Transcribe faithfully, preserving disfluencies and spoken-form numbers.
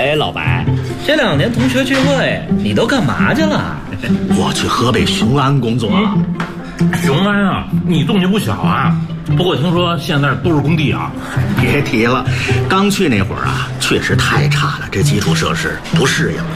哎，老白，这两年同学聚会你都干嘛去了？ 我去河北雄安工作。 嗯、雄安啊，你动静不小啊。不过听说现在都是工地啊。 别提了，刚去那会儿啊，确实太差了，这基础设施不适应。